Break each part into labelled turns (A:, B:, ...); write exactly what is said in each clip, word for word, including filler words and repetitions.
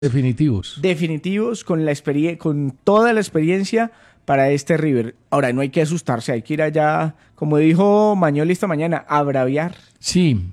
A: Definitivos.
B: Definitivos, con, la experie- con toda la experiencia para este River. Ahora, no hay que asustarse, hay que ir allá, como dijo Mañoli esta mañana, a braviar.
A: Sí,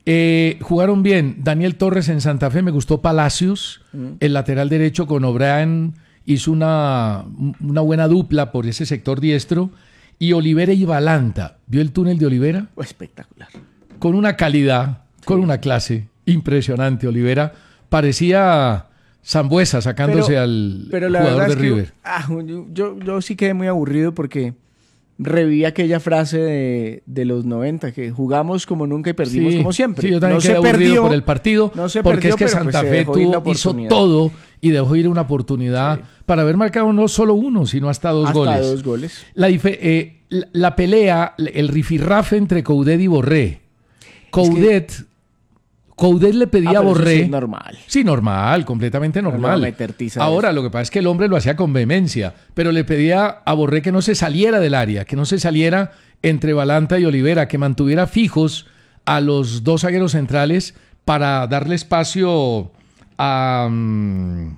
A: eh, jugaron bien. Daniel Torres en Santa Fe, me gustó Palacios, mm. el lateral derecho con O'Brien hizo una, una buena dupla por ese sector diestro. Y Olivera y Balanta, ¿vio el túnel de Olivera?
B: Oh, espectacular. Con
A: una calidad, sí. con una clase impresionante. Olivera parecía Sambuesa sacándose
B: pero,
A: al
B: pero
A: jugador de
B: es
A: River.
B: Que, ah, yo, yo sí quedé muy aburrido porque reviví aquella frase de, de los noventa, que jugamos como nunca y perdimos
A: sí,
B: como siempre.
A: Sí, yo también
B: no
A: quedé
B: se
A: aburrido
B: perdió,
A: por el partido,
B: no se
A: porque
B: perdió,
A: es que Santa
B: pues
A: Fe tuvo, hizo todo y dejó ir una oportunidad sí. para haber marcado no solo uno, sino hasta dos
B: hasta
A: goles.
B: Hasta dos goles.
A: La, eh, la, la pelea, el rifirrafe entre Coudet y Borré. Coudet... Es que... Coudet le pedía
B: ah,
A: a Borré.
B: Sí, es normal.
A: Sí, normal, completamente normal.
B: No
A: Ahora, lo que pasa es que el hombre lo hacía con vehemencia, pero le pedía a Borré que no se saliera del área, que no se saliera entre Balanta y Olivera, que mantuviera fijos a los dos zagueros centrales para darle espacio a, um,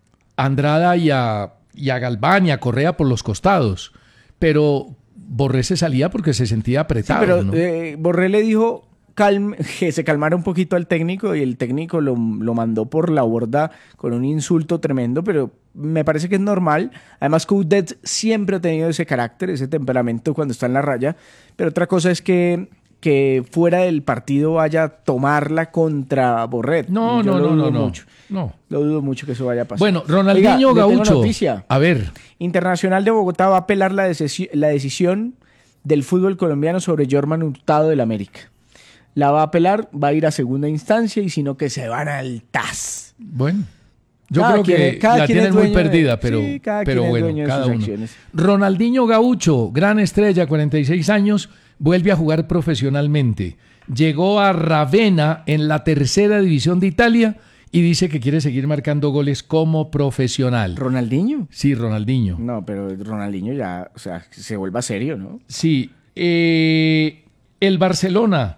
A: a Andrada y a, y a Galván y a Correa por los costados. Pero Borré se salía porque se sentía apretado.
B: Sí, pero
A: ¿no?
B: eh, Borré le dijo... Calme, que se calmara un poquito al técnico y el técnico lo, lo mandó por la borda con un insulto tremendo, pero me parece que es normal. Además, Coudet siempre ha tenido ese carácter, ese temperamento cuando está en la raya, pero otra cosa es que, que fuera del partido vaya a tomarla contra Borré.
A: No,
B: Yo
A: no,
B: lo
A: no,
B: dudo
A: no,
B: mucho.
A: no.
B: Lo dudo mucho que eso vaya a pasar.
A: Bueno, Ronaldinho
B: Oiga,
A: Gaucho.
B: tengo noticia.
A: A ver.
B: Internacional de Bogotá va a apelar la, decisi- la decisión del fútbol colombiano sobre Jorman Hurtado del América. La va a apelar, va a ir a segunda instancia y si no que se van al T A S.
A: Bueno, yo
B: cada
A: creo
B: quien,
A: que la tienen muy perdida, de, pero,
B: sí, cada
A: pero
B: quien
A: bueno,
B: es dueño
A: cada
B: de sus
A: uno.
B: Acciones.
A: Ronaldinho Gaucho, gran estrella, cuarenta y seis años, vuelve a jugar profesionalmente. Llegó a Ravenna en la tercera división de Italia y dice que quiere seguir marcando goles como profesional.
B: ¿Ronaldinho?
A: Sí, Ronaldinho.
B: No, pero Ronaldinho ya, o sea, se vuelva serio, ¿no?
A: Sí. Eh, el Barcelona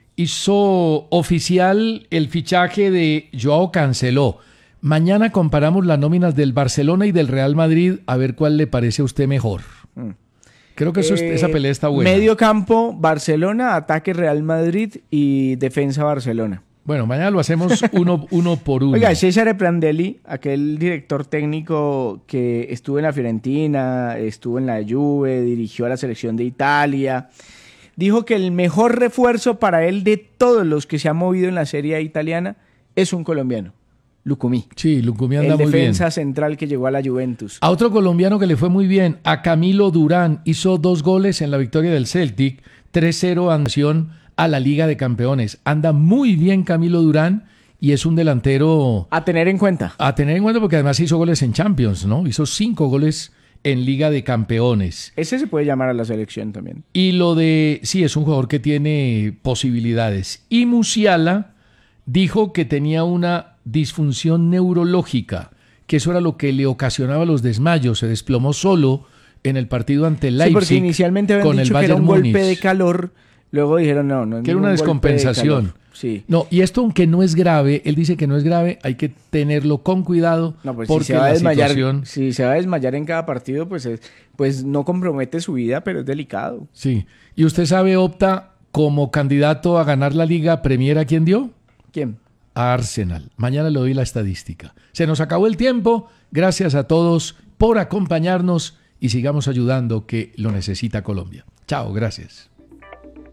A: hizo oficial el fichaje de Joao Cancelo. Mañana comparamos las nóminas del Barcelona y del Real Madrid a ver cuál le parece a usted mejor. Mm. Creo que eso, eh, esa pelea está buena.
B: Medio campo Barcelona, ataque Real Madrid y defensa Barcelona.
A: Bueno, mañana lo hacemos uno, uno por uno.
B: Oiga, Cesare Prandelli, aquel director técnico que estuvo en la Fiorentina, estuvo en la Juve, dirigió a la selección de Italia, dijo que el mejor refuerzo para él de todos los que se han movido en la Serie A italiana es un colombiano, Lucumí.
A: Sí, Lucumí anda muy bien.
B: El defensa central que llegó a la Juventus.
A: A otro colombiano que le fue muy bien, a Camilo Durán, hizo dos goles en la victoria del Celtic, tres cero nación a la Liga de Campeones. Anda muy bien Camilo Durán y es un delantero...
B: A tener en cuenta.
A: A tener en cuenta porque además hizo goles en Champions, ¿no? Hizo cinco goles en Liga de Campeones.
B: Ese se puede llamar a la selección también.
A: Y lo de... Sí, es un jugador que tiene posibilidades. Y Musiala dijo que tenía una disfunción neurológica, que eso era lo que le ocasionaba los desmayos. Se desplomó solo en el partido ante el Leipzig. Sí,
B: porque inicialmente habían
A: con
B: dicho
A: el
B: que era un
A: Múnich.
B: golpe de calor. Luego dijeron no, no.
A: Que era una descompensación.
B: Sí.
A: No, y esto aunque no es grave, él dice que no es grave, hay que tenerlo con cuidado.
B: No, pues
A: porque
B: si se va a desmayar,
A: situación...
B: si se va a desmayar en cada partido, pues, es, pues no compromete su vida, pero es delicado.
A: Sí. ¿Y usted sabe, opta como candidato a ganar la Liga Premier a quién dio?
B: ¿Quién?
A: A Arsenal. Mañana le doy la estadística. Se nos acabó el tiempo. Gracias a todos por acompañarnos y sigamos ayudando que lo necesita Colombia. Chao, gracias.